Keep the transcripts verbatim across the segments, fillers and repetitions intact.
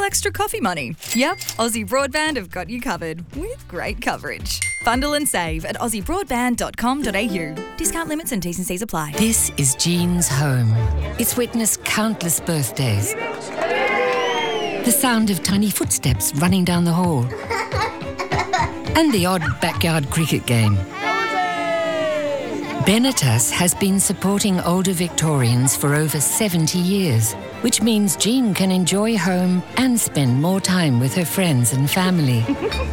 extra coffee money. Yep, Aussie Broadband have got you covered with great coverage. Bundle and save at aussie broadband dot com dot a u. Discount limits and T's and C's apply. This is Jean's home. It's witnessed countless birthdays. The sound of tiny footsteps running down the hall. And the odd backyard cricket game. Benetas has been supporting older Victorians for over seventy years, which means Jean can enjoy home and spend more time with her friends and family.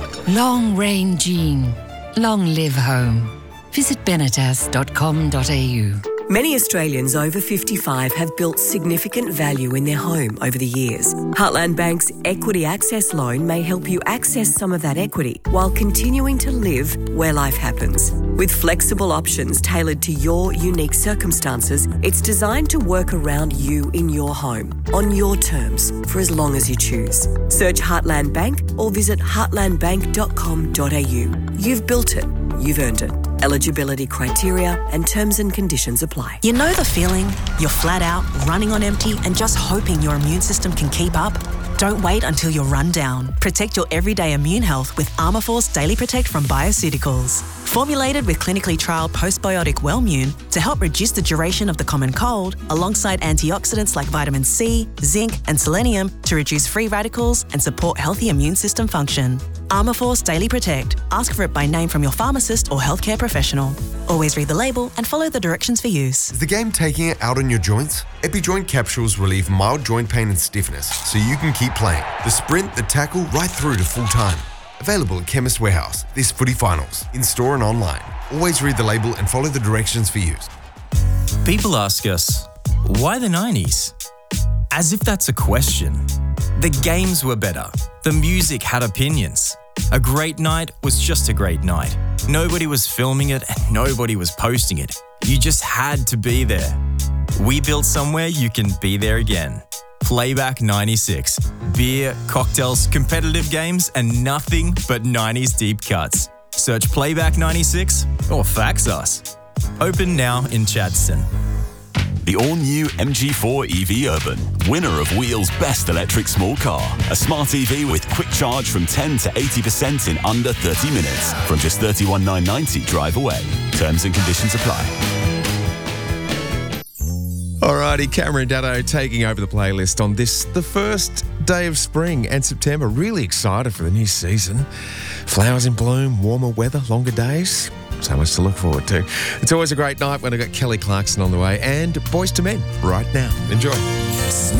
Long reign Jean. Long live home. Visit benetas dot com dot a u. Many Australians over fifty-five have built significant value in their home over the years. Heartland Bank's Equity Access Loan may help you access some of that equity while continuing to live where life happens. With flexible options tailored to your unique circumstances, it's designed to work around you in your home, on your terms, for as long as you choose. Search Heartland Bank or visit heartland bank dot com dot a u. You've built it. You've earned it. Eligibility criteria and terms and conditions apply. You know the feeling? You're flat out, running on empty, and just hoping your immune system can keep up? Don't wait until you're run down. Protect your everyday immune health with Armourforce Daily Protect from Bioceuticals. Formulated with clinically trialled postbiotic Wellmune to help reduce the duration of the common cold, alongside antioxidants like vitamin C, zinc, and selenium to reduce free radicals and support healthy immune system function. Armourforce Daily Protect. Ask for it by name from your pharmacist or healthcare professional. Always read the label and follow the directions for use. Is the game taking it out on your joints? EpiJoint capsules relieve mild joint pain and stiffness so you can keep playing. The sprint, the tackle, right through to full time. Available at Chemist Warehouse this footy finals, in store and online. Always read the label and follow the directions for use. People ask us, why the nineties? As if that's a question. The games were better. The music had opinions. A great night was just a great night. Nobody was filming it and nobody was posting it. You just had to be there. We built somewhere you can be there again. Playback ninety-six. Beer, cocktails, competitive games, and nothing but nineties deep cuts. Search Playback ninety-six or fax us. Open now in Chadstone. The all-new M G four E V Urban, winner of Wheel's Best Electric Small Car. A smart E V with quick charge from ten to eighty percent in under thirty minutes. From just thirty-one thousand nine hundred ninety drive away. Terms and conditions apply. Alrighty, Cameron Daddo taking over the playlist on this, the first day of spring and September. Really excited for the new season. Flowers in bloom, warmer weather, longer days. So much to look forward to. It's always a great night when I've got Kelly Clarkson on the way and Boys to Men right now. Enjoy.